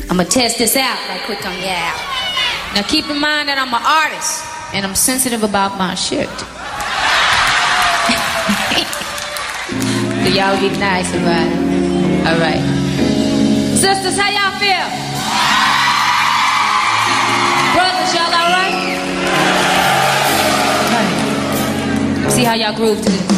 I'm gonna test this out right quick on y'all. Now keep in mind that I'm an artist and I'm sensitive about my shit. So y'all be nice about it. All right. Sisters, how y'all feel? Brothers, y'all all right? All right. See how y'all groove to this.